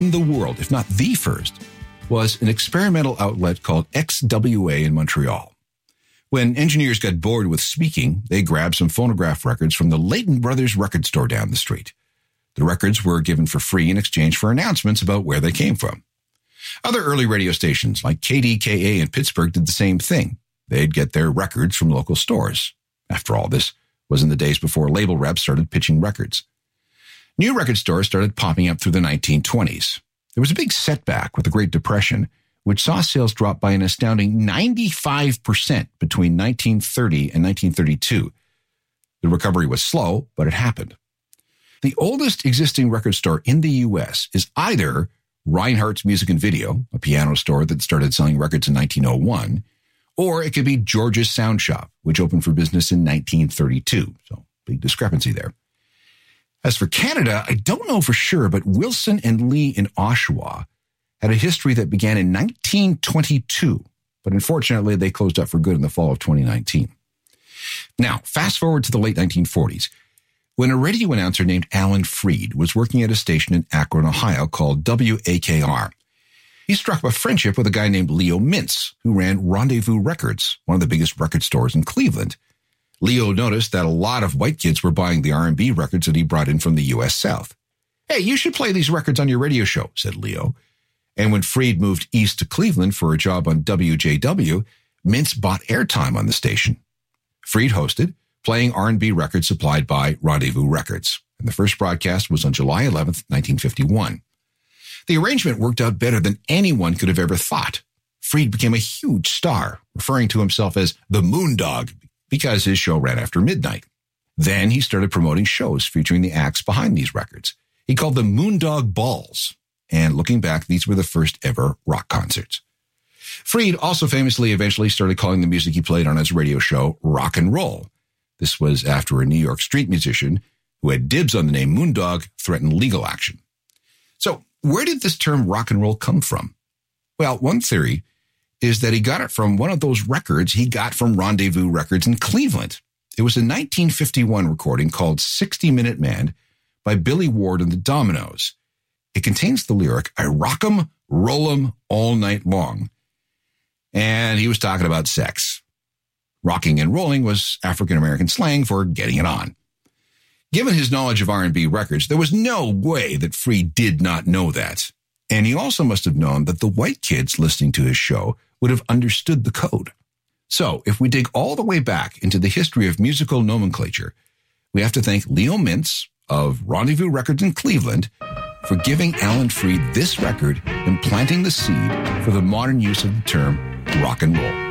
in the world, if not the first, was an experimental outlet called XWA in Montreal. When engineers got bored with speaking, they grabbed some phonograph records from the Leighton Brothers record store down the street. The records were given for free in exchange for announcements about where they came from. Other early radio stations like KDKA in Pittsburgh did the same thing. They'd get their records from local stores. After all, this was in the days before label reps started pitching records. New record stores started popping up through the 1920s. There was a big setback with the Great Depression, which saw sales drop by an astounding 95% between 1930 and 1932. The recovery was slow, but it happened. The oldest existing record store in the U.S. is either Reinhardt's Music and Video, a piano store that started selling records in 1901, or it could be George's Sound Shop, which opened for business in 1932. So, big discrepancy there. As for Canada, I don't know for sure, but Wilson and Lee in Oshawa had a history that began in 1922, but unfortunately they closed up for good in the fall of 2019. Now, fast forward to the late 1940s, when a radio announcer named Alan Freed was working at a station in Akron, Ohio called WAKR. He struck up a friendship with a guy named Leo Mintz, who ran Rendezvous Records, one of the biggest record stores in Cleveland. Leo noticed that a lot of white kids were buying the R&B records that he brought in from the U.S. South. "Hey, you should play these records on your radio show," said Leo. And when Freed moved east to Cleveland for a job on WJW, Mintz bought airtime on the station. Freed hosted, playing R&B records supplied by Rendezvous Records. And the first broadcast was on July 11th, 1951. The arrangement worked out better than anyone could have ever thought. Freed became a huge star, referring to himself as the Moondog, because his show ran after midnight. Then he started promoting shows featuring the acts behind these records. He called them Moondog Balls. And looking back, these were the first ever rock concerts. Freed also famously eventually started calling the music he played on his radio show rock and roll. This was after a New York street musician who had dibs on the name Moondog threatened legal action. So where did this term rock and roll come from? Well, one theory is that he got it from one of those records he got from Rendezvous Records in Cleveland. It was a 1951 recording called 60-Minute Man by Billy Ward and the Dominoes. It contains the lyric, "I rock 'em, roll 'em all night long." And he was talking about sex. Rocking and rolling was African-American slang for getting it on. Given his knowledge of R&B records, there was no way that Freed did not know that. And he also must have known that the white kids listening to his show would have understood the code. So if we dig all the way back into the history of musical nomenclature, we have to thank Leo Mintz of Rendezvous Records in Cleveland for giving Alan Freed this record and planting the seed for the modern use of the term rock and roll.